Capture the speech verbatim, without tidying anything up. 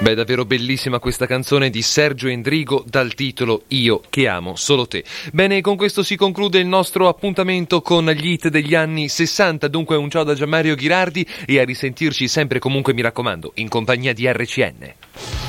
Beh, davvero bellissima questa canzone di Sergio Endrigo dal titolo Io che amo solo te. Bene, con questo si conclude il nostro appuntamento con gli hit degli anni sessanta. Dunque un ciao da Gianmario Ghirardi e a risentirci sempre comunque, mi raccomando, in compagnia di R C N.